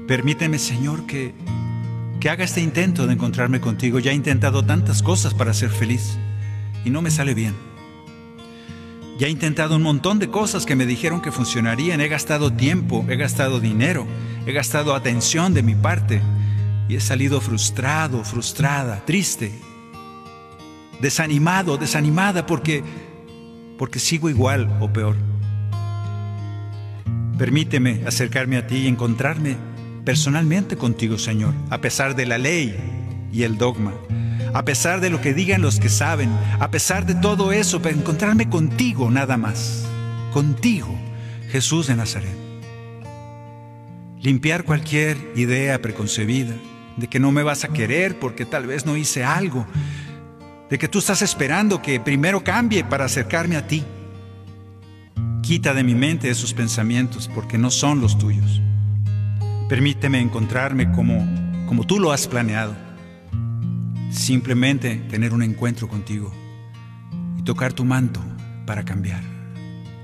Permíteme, Señor, que haga este intento de encontrarme contigo. Ya he intentado tantas cosas para ser feliz y no me sale bien. Ya he intentado un montón de cosas que me dijeron que funcionarían. He gastado tiempo, he gastado dinero, he gastado atención de mi parte y he salido frustrado, frustrada, triste, desanimado, desanimada porque sigo igual o peor. Permíteme acercarme a ti y encontrarme personalmente contigo, Señor, a pesar de la ley y el dogma, a pesar de lo que digan los que saben, a pesar de todo eso, para encontrarme contigo nada más, contigo, Jesús de Nazaret. Limpiar cualquier idea preconcebida de que no me vas a querer porque tal vez no hice algo, de que tú estás esperando que primero cambie para acercarme a ti. Quita de mi mente esos pensamientos porque no son los tuyos. Permíteme encontrarme como tú lo has planeado. Simplemente tener un encuentro contigo y tocar tu manto para cambiar.